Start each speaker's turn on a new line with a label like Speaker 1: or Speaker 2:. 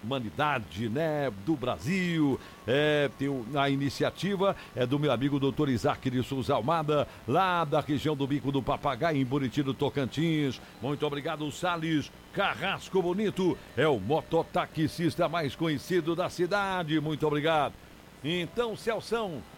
Speaker 1: humanidade, né, do Brasil. A iniciativa é do meu amigo doutor Isaac de Souza Almada, lá da região do Bico do Papagaio, em Buriti do Tocantins. Muito obrigado, Salles Carrasco Bonito, é o mototaxista mais conhecido da cidade. Muito obrigado. Então, Celção,